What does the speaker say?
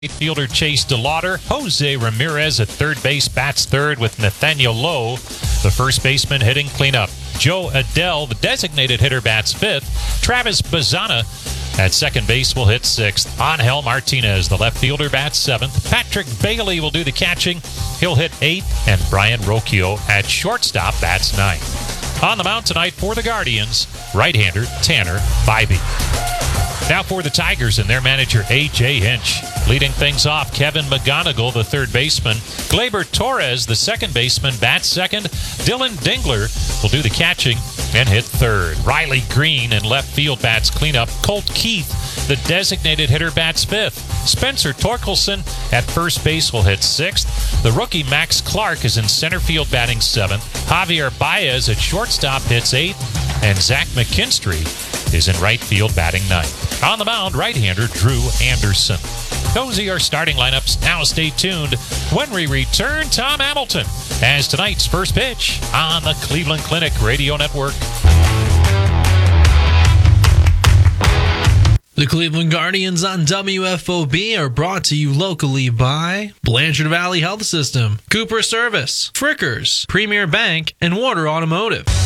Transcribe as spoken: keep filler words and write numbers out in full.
Fielder Chase DeLauder. Jose Ramirez at third base bats third with Nathaniel Lowe, the first baseman, hitting cleanup. Joe Adell, the designated hitter, bats fifth. Travis Bazana at second base will hit sixth. Angel Martinez, the left fielder, bats seventh. Patrick Bailey will do the catching. He'll hit eighth. And Brian Rocchio at shortstop bats ninth. On the mound tonight for the Guardians, right-hander Tanner Bybee. Now for the Tigers and their manager, A J. Hinch. Leading things off, Kevin McGonigal, the third baseman. Gleyber Torres, the second baseman, bats second. Dylan Dingler will do the catching and hit third. Riley Green in left field bats cleanup. Colt Keith, the designated hitter, bats fifth. Spencer Torkelson at first base will hit sixth. The rookie Max Clark is in center field batting seventh. Javier Baez at shortstop hits eighth. And Zach McKinstry is in right field batting ninth. On the mound, right-hander Drew Anderson. Those are your starting lineups. Now stay tuned when we return. Tom Hamilton as tonight's first pitch on the Cleveland Clinic Radio Network. The Cleveland Guardians on W F O B are brought to you locally by Blanchard Valley Health System, Cooper Service, Frickers, Premier Bank, and Water Automotive.